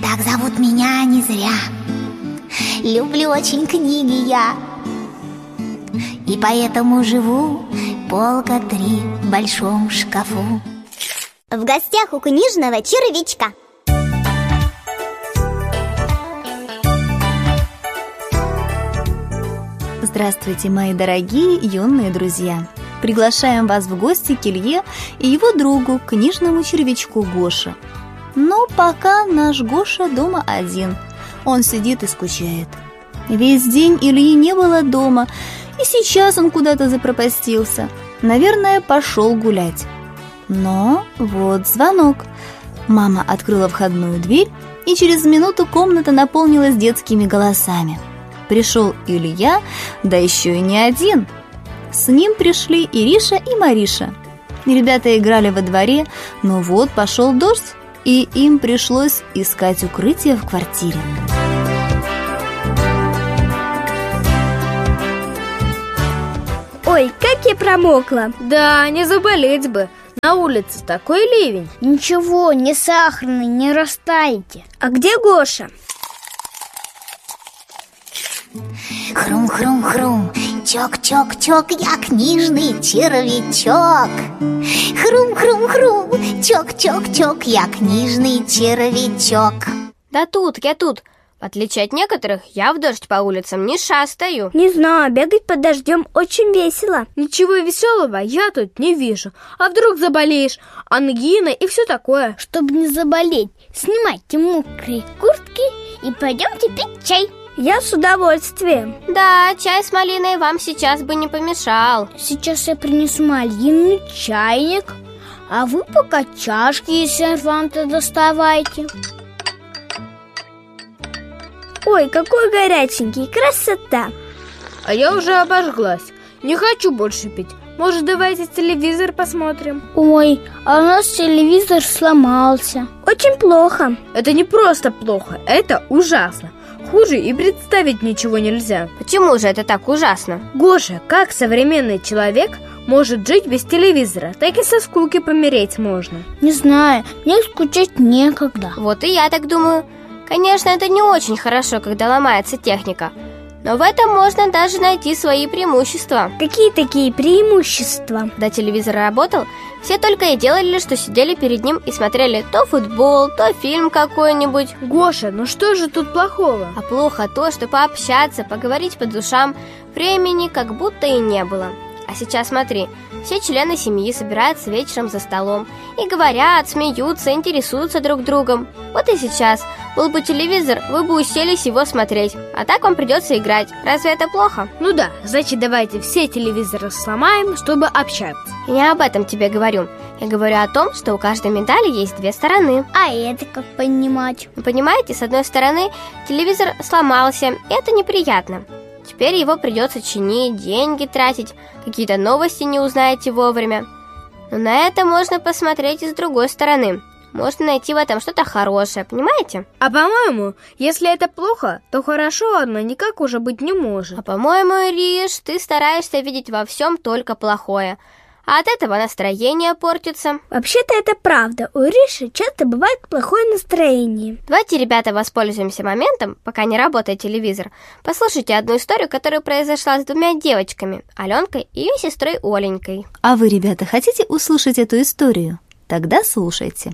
Так зовут меня не зря. Люблю очень книги я, и поэтому живу полка 3 в большом шкафу. В гостях у книжного червячка. Здравствуйте, мои дорогие юные друзья! Приглашаем вас в гости к Илье и его другу, книжному червячку Гоше. Но пока наш Гоша дома один. Он сидит и скучает. Весь день Ильи не было дома, и сейчас он куда-то запропастился. Наверное, пошел гулять. Но вот звонок. Мама открыла входную дверь, и через минуту комната наполнилась детскими голосами. Пришел Илья, да еще и не один. С ним пришли Ириша и Мариша. Ребята играли во дворе, но вот пошел дождь, и им пришлось искать укрытие в квартире. Ой, как я промокла! Да, не заболеть бы. На улице такой ливень. Ничего, не сахарный, не растаете. А где Гоша? Хрум-хрум-хрум, чок-чок-чок, я книжный червячок. Хрум-хрум-хрум, чок-чок-чок, я книжный червячок. Да тут, я тут. В отличие от некоторых, я в дождь по улицам не шастаю. Не знаю, бегать под дождем очень весело. Ничего веселого я тут не вижу. А вдруг заболеешь? Ангина и все такое. Чтобы не заболеть, снимайте мокрые куртки и пойдемте пить чай. Я с удовольствием. Да, чай с малиной вам сейчас бы не помешал. Сейчас я принесу малинный чайник, а вы пока чашки из серванта доставайте. Ой, какой горяченький, красота! А я уже обожглась. Не хочу больше пить. Может, давайте телевизор посмотрим? Ой, а у нас телевизор сломался. Очень плохо. Это не просто плохо, это ужасно. Хуже и представить ничего нельзя. Почему же это так ужасно? Гоша, как современный человек может жить без телевизора? Так и со скуки помереть можно. Не знаю, мне скучать некогда. Вот и я так думаю. Конечно, это не очень хорошо, когда ломается техника, но в этом можно даже найти свои преимущества. Какие такие преимущества? Когда телевизор работал, все только и делали, что сидели перед ним и смотрели то футбол, то фильм какой-нибудь. Гоша, ну что же тут плохого? А плохо то, что пообщаться, поговорить по душам времени как будто и не было. А сейчас смотри, все члены семьи собираются вечером за столом и говорят, смеются, интересуются друг другом. Вот и сейчас был бы телевизор, вы бы уселись его смотреть, а так вам придется играть. Разве это плохо? Ну да, значит давайте все телевизоры сломаем, чтобы общаться. Я не об этом тебе говорю. Я говорю о том, что у каждой медали есть 2 стороны. А это как понимать? Вы понимаете, с одной стороны телевизор сломался, и это неприятно. Теперь его придется чинить, деньги тратить, какие-то новости не узнаете вовремя. Но на это можно посмотреть и с другой стороны. Можно найти в этом что-то хорошее, понимаете? А по-моему, если это плохо, то хорошо одно никак уже быть не может. А по-моему, Ириш, ты стараешься видеть во всем только плохое. А от этого настроение портится. Вообще-то это правда. У Ириши часто бывает плохое настроение. Давайте, ребята, воспользуемся моментом, пока не работает телевизор. Послушайте одну историю, которая произошла с 2 девочками, Аленкой и ее сестрой Оленькой. А вы, ребята, хотите услышать эту историю? Тогда слушайте.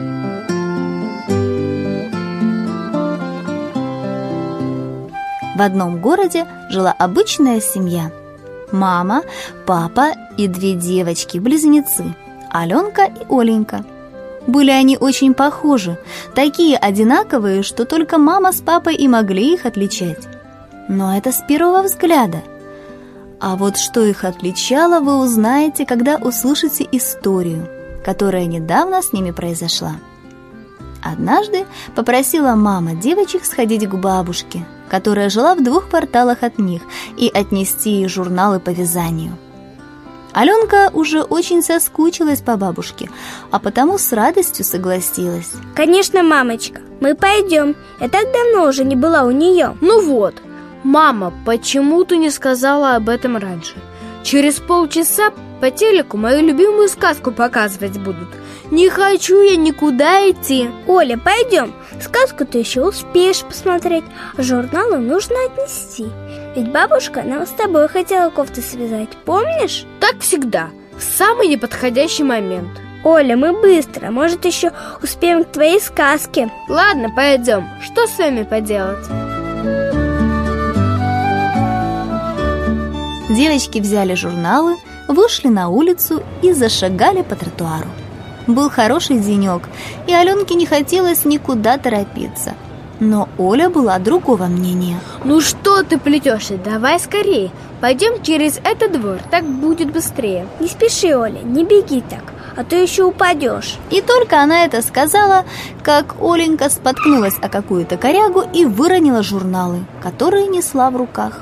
В одном городе жила обычная семья. Мама, папа и 2 девочки-близнецы, Аленка и Оленька. Были они очень похожи, такие одинаковые, что только мама с папой и могли их отличать. Но это с первого взгляда. А вот что их отличало, вы узнаете, когда услышите историю, которая недавно с ними произошла. Однажды попросила мама девочек сходить к бабушке, которая жила в 2 кварталах от них, и отнести ей журналы по вязанию. Аленка уже очень соскучилась по бабушке, а потому с радостью согласилась. Конечно, мамочка, мы пойдем. Я так давно уже не была у нее. Ну вот, мама, почему ты не сказала об этом раньше? Через полчаса по телеку мою любимую сказку показывать будут. Не хочу я никуда идти. Оля, пойдем. Сказку ты еще успеешь посмотреть, а журналы нужно отнести. Ведь бабушка нам с тобой хотела кофты связать, помнишь? Так всегда, в самый неподходящий момент. Оля, мы быстро, может, еще успеем к твоей сказке. Ладно, пойдем, что с вами поделать? Девочки взяли журналы, вышли на улицу и зашагали по тротуару. Был хороший денек, и Аленке не хотелось никуда торопиться. Но Оля была другого мнения. Ну что ты плетешься, давай скорее. Пойдем через этот двор, так будет быстрее. Не спеши, Оля, не беги так, а то еще упадешь. И только она это сказала, как Оленька споткнулась о какую-то корягу и выронила журналы, которые несла в руках.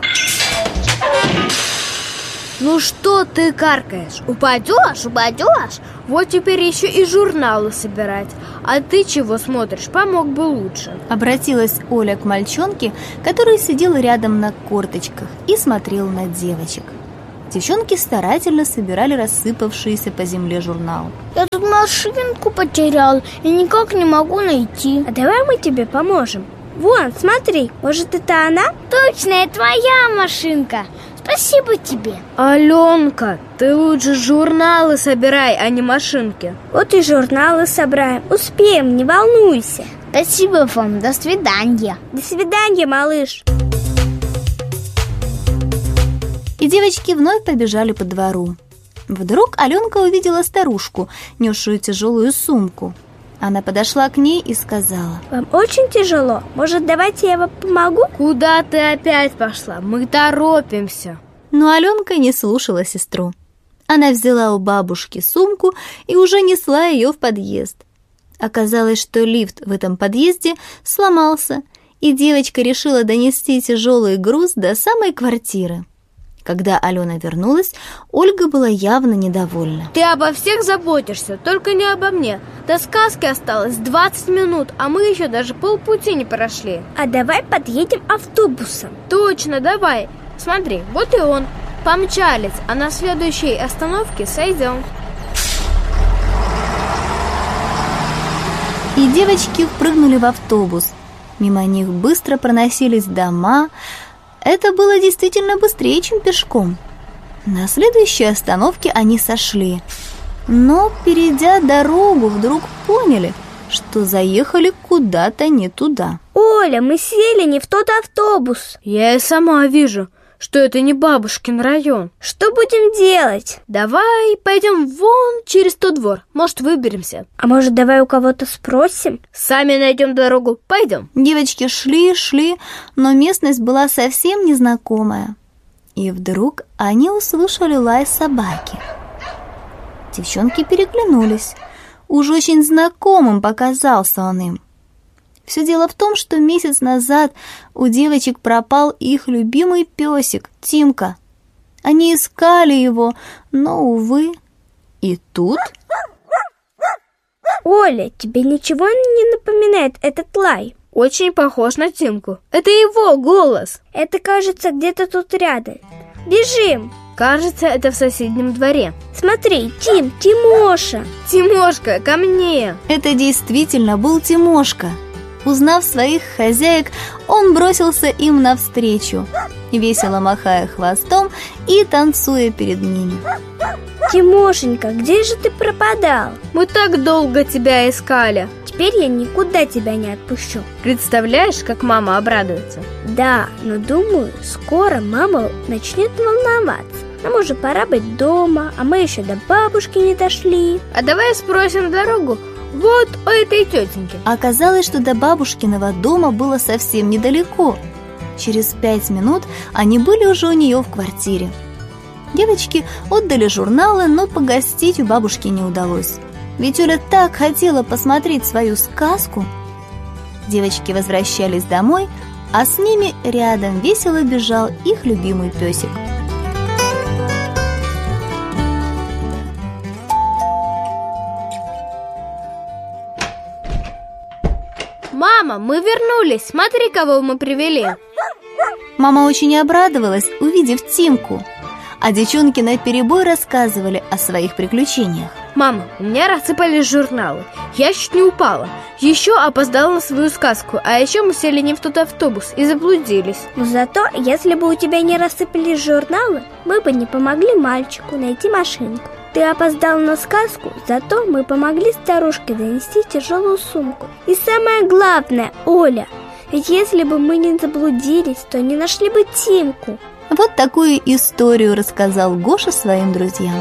Ну что ты каркаешь? Упадешь? Вот теперь еще и журналы собирать. А ты чего смотришь? Помог бы лучше. Обратилась Оля к мальчонке, который сидел рядом на корточках и смотрел на девочек. Девчонки старательно собирали рассыпавшиеся по земле журналы. Я тут машинку потерял и никак не могу найти. А давай мы тебе поможем. Вон, смотри, может, это она? Точно, это твоя машинка. Спасибо тебе. Аленка, ты лучше журналы собирай, а не машинки. Вот и журналы собираем. Успеем, не волнуйся. Спасибо вам, до свидания. До свидания, малыш. И девочки вновь побежали по двору. Вдруг Аленка увидела старушку, несшую тяжелую сумку. Она подошла к ней и сказала: Вам очень тяжело? Может, давайте я вам помогу? Куда ты опять пошла? Мы торопимся. Но Аленка не слушала сестру. Она взяла у бабушки сумку и уже несла ее в подъезд. Оказалось, что лифт в этом подъезде сломался, и девочка решила донести тяжелый груз до самой квартиры. Когда Алена вернулась, Ольга была явно недовольна. Ты обо всех заботишься, только не обо мне. До сказки осталось 20 минут, а мы еще даже полпути не прошли. А давай подъедем автобусом. Точно, давай. Смотри, вот и он. Помчались, а на следующей остановке сойдем. И девочки впрыгнули в автобус. Мимо них быстро проносились дома. Это было действительно быстрее, чем пешком. На следующей остановке они сошли. Но, перейдя дорогу, вдруг поняли, что заехали куда-то не туда. Оля, мы сели не в тот автобус. Я и сама вижу, что это не бабушкин район. Что будем делать? Давай пойдем вон через тот двор, может, выберемся. А может, давай у кого-то спросим? Сами найдем дорогу, пойдем. Девочки шли, но местность была совсем незнакомая. И вдруг они услышали лай собаки. Девчонки переглянулись. Уж очень знакомым показался он им. Все дело в том, что месяц назад у девочек пропал их любимый песик Тимка. Они искали его, но, увы, и тут... Оля, тебе ничего не напоминает этот лай? Очень похож на Тимку. Это его голос. Это, кажется, где-то тут рядом. Бежим! Кажется, это в соседнем дворе. Смотри, Тимоша! Тимошка, ко мне! Это действительно был Тимошка. Узнав своих хозяек, он бросился им навстречу, весело махая хвостом и танцуя перед ними. Тимошенька, где же ты пропадал? Мы так долго тебя искали. Теперь я никуда тебя не отпущу. Представляешь, как мама обрадуется? Да, но думаю, скоро мама начнет волноваться. Нам уже пора быть дома, а мы еще до бабушки не дошли. А давай спросим дорогу вот у этой тетеньки. Оказалось, что до бабушкиного дома было совсем недалеко. Через 5 минут они были уже у нее в квартире. Девочки отдали журналы, но погостить у бабушки не удалось. Ведь Оля так хотела посмотреть свою сказку. Девочки возвращались домой, а с ними рядом весело бежал их любимый песик. Мама, мы вернулись, смотри, кого мы привели. Мама очень обрадовалась, увидев Тимку, а девчонки наперебой рассказывали о своих приключениях. Мама, у меня рассыпались журналы. Я чуть не упала. Еще опоздала на свою сказку. А еще мы сели не в тот автобус и заблудились. Но зато, если бы у тебя не рассыпались журналы, мы бы не помогли мальчику найти машинку. Ты опоздал на сказку, зато мы помогли старушке донести тяжелую сумку. И самое главное, Оля, ведь если бы мы не заблудились, то не нашли бы Тимку. Вот такую историю рассказал Гоша своим друзьям.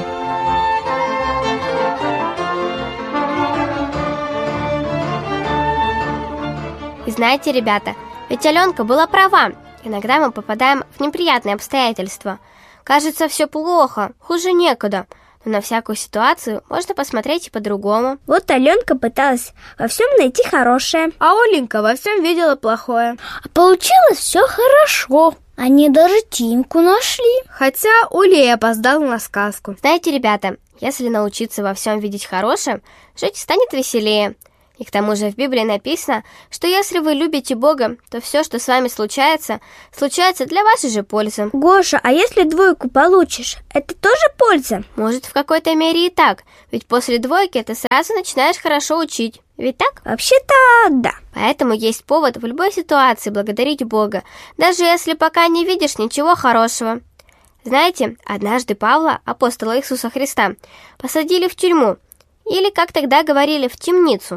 И знаете, ребята, ведь Аленка была права. Иногда мы попадаем в неприятные обстоятельства. Кажется, все плохо, хуже некуда. Но на всякую ситуацию можно посмотреть и по-другому. Вот Аленка пыталась во всем найти хорошее, а Оленька во всем видела плохое. А получилось все хорошо. Они даже Тимку нашли. Хотя Оля и опоздала на сказку. Знаете, ребята, если научиться во всем видеть хорошее, жить станет веселее. И к тому же в Библии написано, что если вы любите Бога, то все, что с вами случается, случается для вашей же пользы. Гоша, а если двойку получишь, это тоже польза? Может, в какой-то мере и так, ведь после двойки ты сразу начинаешь хорошо учить. Ведь так? Вообще-то да. Поэтому есть повод в любой ситуации благодарить Бога, даже если пока не видишь ничего хорошего. Знаете, однажды Павла, апостола Иисуса Христа, посадили в тюрьму, или, как тогда говорили, в темницу.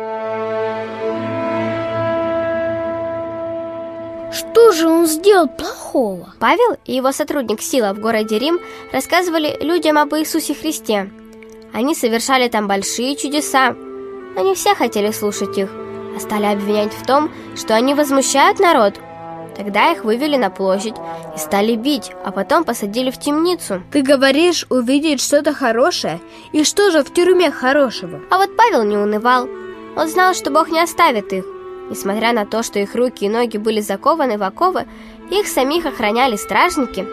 Что же он сделал плохого? Павел и его сотрудник Сила в городе Рим рассказывали людям об Иисусе Христе. Они совершали там большие чудеса, но не все хотели слушать их, а стали обвинять в том, что они возмущают народ. Тогда их вывели на площадь и стали бить, а потом посадили в темницу. Ты говоришь, увидеть что-то хорошее? И что же в тюрьме хорошего? А вот Павел не унывал. Он знал, что Бог не оставит их. Несмотря на то, что их руки и ноги были закованы в оковы, их самих охраняли стражники,